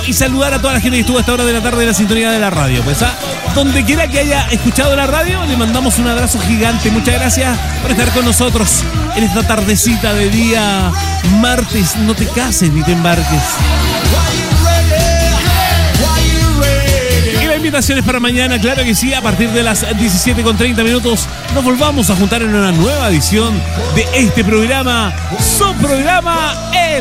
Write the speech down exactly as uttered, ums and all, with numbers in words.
y saludar a toda la gente que estuvo a esta hora de la tarde en la sintonía de la radio. Pues, ¿ah? Donde quiera que haya escuchado la radio, le mandamos un abrazo gigante. Muchas gracias por estar con nosotros en esta tardecita de día martes. No te cases ni te embarques. Y la invitación es para mañana, claro que sí, a partir de las diecisiete con treinta minutos nos volvamos a juntar en una nueva edición de este programa, su programa El